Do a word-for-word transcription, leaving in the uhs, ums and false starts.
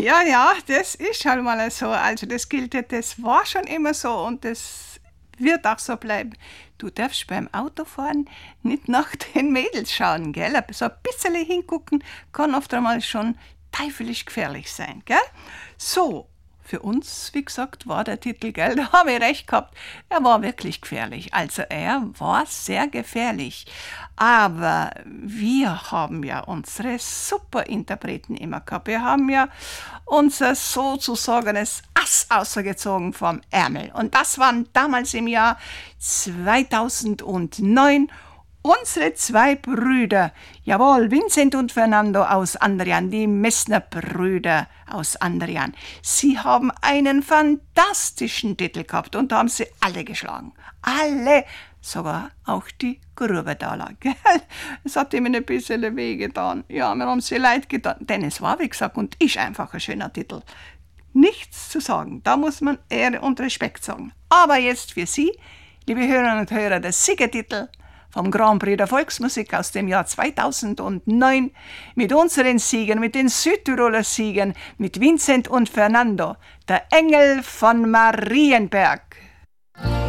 Ja, ja, das ist halt mal so. Also das gilt, ja, das war schon immer so und das wird auch so bleiben. Du darfst beim Autofahren nicht nach den Mädels schauen, gell? So ein bisschen hingucken kann oft einmal schon teuflisch gefährlich sein, gell? So, für uns, wie gesagt, war der Titel, gell? Da habe ich recht gehabt. Er war wirklich gefährlich. Also er war sehr gefährlich. Aber wir haben ja unsere Superinterpreten immer gehabt. Wir haben ja unser sozusagenes Ass ausgezogen vom Ärmel. Und das waren damals im Jahr zweitausendneun unsere zwei Brüder, jawohl, Vincent und Fernando aus Andrian, die Messner-Brüder aus Andrian. Sie haben einen fantastischen Titel gehabt und da haben sie alle geschlagen. Alle, sogar auch die Grubertaler, gell? Es hat ihnen ein bisschen wehgetan. Ja, mir haben sie leid getan, denn es war, wie gesagt, und ist einfach ein schöner Titel. Nichts zu sagen, da muss man Ehre und Respekt sagen. Aber jetzt für Sie, liebe Hörerinnen und Hörer, der Siegertitel vom Grand Prix der Volksmusik aus dem Jahr zweitausendneun mit unseren Siegern, mit den Südtiroler Siegern, mit Vincent und Fernando, der Engel von Marienberg.